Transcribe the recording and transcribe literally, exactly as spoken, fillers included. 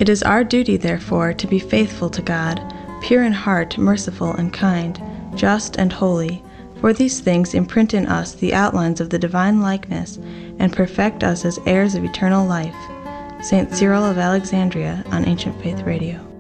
It is our duty, therefore, to be faithful to God, pure in heart, merciful and kind, just and holy, for these things imprint in us the outlines of the divine likeness and perfect us as heirs of eternal life. Saint Cyril of Alexandria on Ancient Faith Radio.